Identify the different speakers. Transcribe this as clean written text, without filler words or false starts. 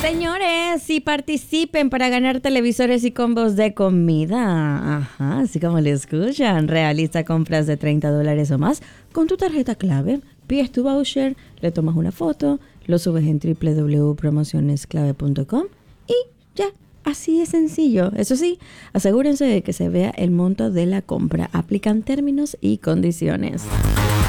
Speaker 1: Señores, y participen para ganar televisores y combos de comida. Ajá, así como le escuchan. Realiza compras de $30 o más con tu tarjeta clave. Pides tu voucher, le tomas una foto, lo subes en www.promocionesclave.com y ya. Así de sencillo. Eso sí, asegúrense de que se vea el monto de la compra. Aplican términos y condiciones.